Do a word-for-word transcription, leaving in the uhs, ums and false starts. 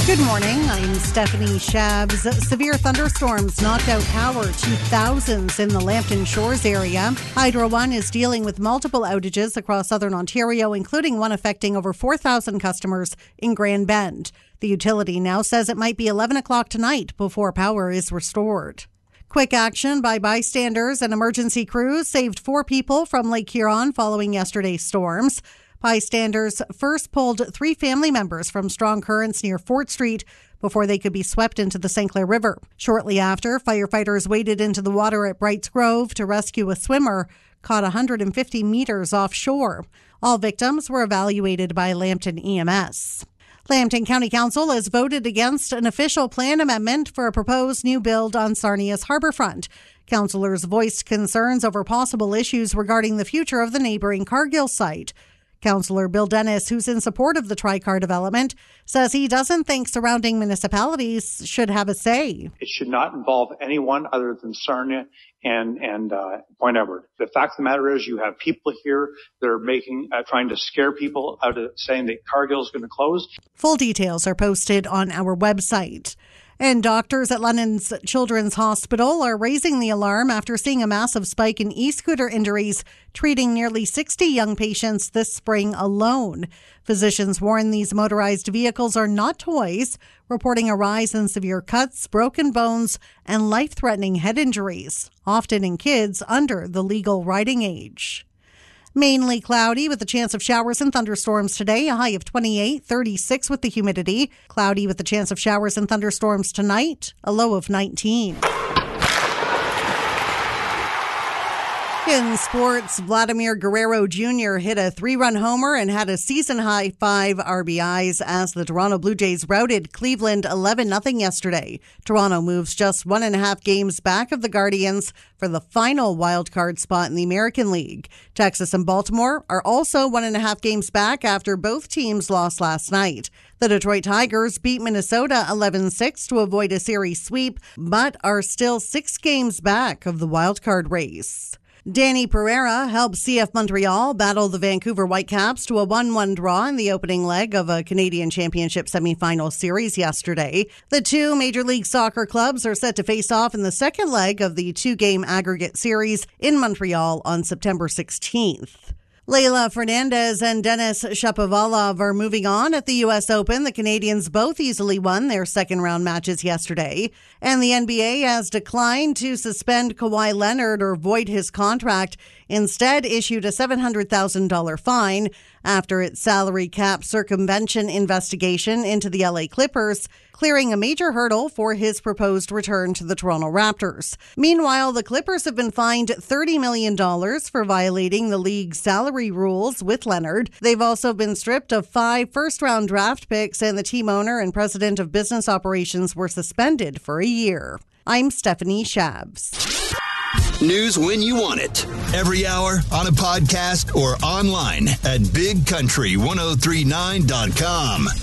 Good morning. I'm Stephanie Shabs. Severe thunderstorms knocked out power to thousands in the Lambton Shores area. Hydro One is dealing with multiple outages across southern Ontario, including one affecting over four thousand customers in Grand Bend. The utility now says it might be eleven o'clock tonight before power is restored. Quick action by bystanders and emergency crews saved four people from Lake Huron following yesterday's storms. Bystanders first pulled three family members from strong currents near Fort Street before they could be swept into the Saint Clair River. Shortly after, firefighters waded into the water at Brights Grove to rescue a swimmer caught one hundred fifty meters offshore. All victims were evaluated by Lambton E M S. Lambton County Council has voted against an official plan amendment for a proposed new build on Sarnia's harbourfront. Councillors voiced concerns over possible issues regarding the future of the neighbouring Cargill site. Councillor Bill Dennis, who's in support of the Tricar development, says he doesn't think surrounding municipalities should have a say. It should not involve anyone other than Sarnia and and uh, Point Edward. The fact of the matter is, you have people here that are making uh, trying to scare people out of saying that Cargill is going to close. Full details are posted on our website. And doctors at London's Children's Hospital are raising the alarm after seeing a massive spike in e-scooter injuries, treating nearly sixty young patients this spring alone. Physicians warn these motorized vehicles are not toys, reporting a rise in severe cuts, broken bones, and life-threatening head injuries, often in kids under the legal riding age. Mainly cloudy with a chance of showers and thunderstorms today, a high of twenty-eight, thirty-six with the humidity. Cloudy with a chance of showers and thunderstorms tonight, a low of nineteen. In sports, Vladimir Guerrero Junior hit a three-run homer and had a season-high five R B Is as the Toronto Blue Jays routed Cleveland eleven nothing yesterday. Toronto moves just one and a half games back of the Guardians for the final wildcard spot in the American League. Texas and Baltimore are also one and a half games back after both teams lost last night. The Detroit Tigers beat Minnesota eleven six to avoid a series sweep, but are still six games back of the wildcard race. Danny Pereira helped C F Montreal battle the Vancouver Whitecaps to a one one draw in the opening leg of a Canadian Championship semifinal series yesterday. The two Major League Soccer clubs are set to face off in the second leg of the two-game aggregate series in Montreal on September sixteenth. Leylah Fernandez and Denis Shapovalov are moving on at the U S Open. The Canadians both easily won their second-round matches yesterday. And the N B A has declined to suspend Kawhi Leonard or void his contract, instead issued a seven hundred thousand dollars fine after its salary cap circumvention investigation into the L A Clippers, clearing a major hurdle for his proposed return to the Toronto Raptors. Meanwhile, the Clippers have been fined thirty million dollars for violating the league's salary rules with Leonard. They've also been stripped of five first-round draft picks, and the team owner and president of business operations were suspended for a year. I'm Stephanie Shabs. News when you want it. Every hour, on a podcast, or online at big country ten thirty-nine dot com.